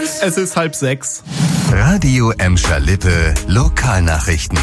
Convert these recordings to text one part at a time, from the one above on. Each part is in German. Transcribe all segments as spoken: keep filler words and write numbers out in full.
Es ist halb sechs. Radio Emscher Lippe, Lokalnachrichten.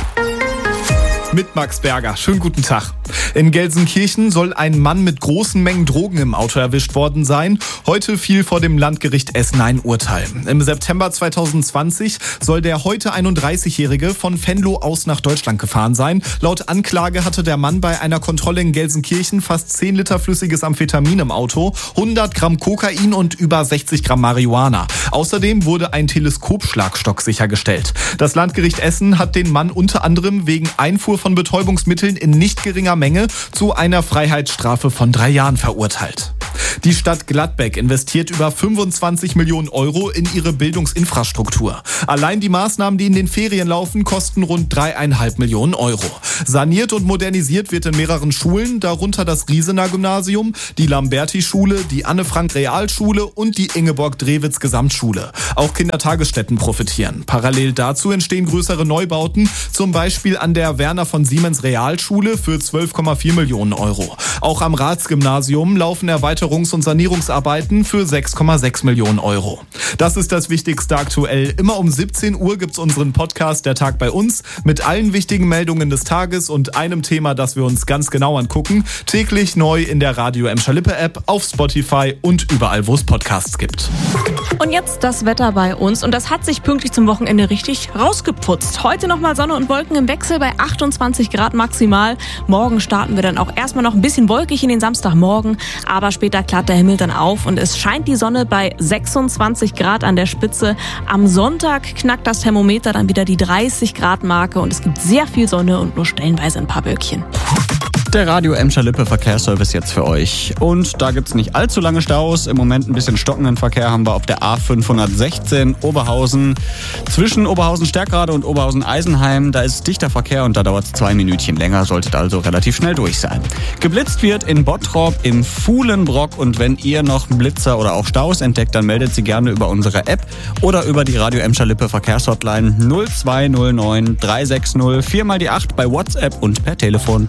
Mit Max Berger. Schönen guten Tag. In Gelsenkirchen soll ein Mann mit großen Mengen Drogen im Auto erwischt worden sein. Heute fiel vor dem Landgericht Essen ein Urteil. Im September zweitausendzwanzig soll der heute einunddreißigjährige von Venlo aus nach Deutschland gefahren sein. Laut Anklage hatte der Mann bei einer Kontrolle in Gelsenkirchen fast zehn Liter flüssiges Amphetamin im Auto, hundert Gramm Kokain und über sechzig Gramm Marihuana. Außerdem wurde ein Teleskopschlagstock sichergestellt. Das Landgericht Essen hat den Mann unter anderem wegen Einfuhr von Betäubungsmitteln in nicht geringer Menge zu einer Freiheitsstrafe von drei Jahren verurteilt. Die Stadt Gladbeck investiert über fünfundzwanzig Millionen Euro in ihre Bildungsinfrastruktur. Allein die Maßnahmen, die in den Ferien laufen, kosten rund dreieinhalb Millionen Euro. Saniert und modernisiert wird in mehreren Schulen, darunter das Riesener Gymnasium, die Lamberti-Schule, die Anne-Frank-Realschule und die Ingeborg-Drewitz-Gesamtschule. Auch Kindertagesstätten profitieren. Parallel dazu entstehen größere Neubauten, zum Beispiel an der Werner von Siemens Realschule für zwölf Komma vier Millionen Euro. Auch am Ratsgymnasium laufen Erweiterungs- und Sanierungsarbeiten für sechs Komma sechs Millionen Euro. Das ist das Wichtigste aktuell. Immer um siebzehn Uhr gibt's unseren Podcast Der Tag bei uns mit allen wichtigen Meldungen des Tages und einem Thema, das wir uns ganz genau angucken. Täglich neu in der Radio Emscher Lippe App, auf Spotify und überall, wo es Podcasts gibt. Und jetzt das Wetter bei uns. Und das hat sich pünktlich zum Wochenende richtig rausgeputzt. Heute nochmal Sonne und Wolken im Wechsel bei achtundzwanzig Grad maximal. Morgen starten wir dann auch erstmal noch ein bisschen wolkig in den Samstagmorgen. Aber später klart der Himmel dann auf und es scheint die Sonne bei sechsundzwanzig Grad an der Spitze. Am Sonntag knackt das Thermometer dann wieder die dreißig Grad Marke und es gibt sehr viel Sonne und nur stellenweise ein paar Wölkchen. Der Radio Emscher Lippe Verkehrsservice jetzt für euch. Und da gibt's nicht allzu lange Staus. Im Moment ein bisschen stockenden Verkehr haben wir auf der A fünfhundertsechzehn Oberhausen. Zwischen Oberhausen-Stärkrade und Oberhausen-Eisenheim, da ist dichter Verkehr und da dauert es zwei Minütchen länger, solltet also relativ schnell durch sein. Geblitzt wird in Bottrop im Fuhlenbrock und wenn ihr noch Blitzer oder auch Staus entdeckt, dann meldet sie gerne über unsere App oder über die Radio Emscher Lippe Verkehrshotline null zwei null neun drei sechs null vier mal die acht bei WhatsApp und per Telefon.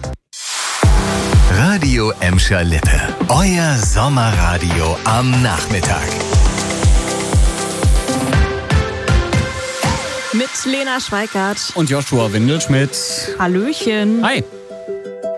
Radio Emscher Lippe, euer Sommerradio am Nachmittag. Mit Lena Schweikart Und Joshua Windelschmidt. Hallöchen. Hi.